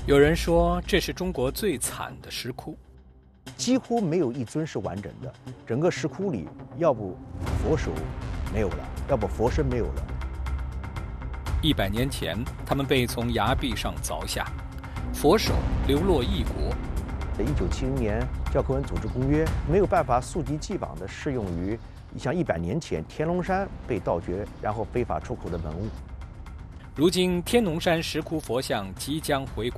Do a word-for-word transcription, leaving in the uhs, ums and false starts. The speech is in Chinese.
有人说这是中国最惨的石窟， 几乎没有一尊是完整的。整个石窟里，要不佛手没有了，要不佛身没有了。 一百年前，他们被从崖壁上凿下，佛手流落异国。 一九七零年教科文组织公约没有办法溯及既往地适用于像一百年前天龙山被盗掘然后非法出口的文物。 如今天龙山石窟佛像即将回归。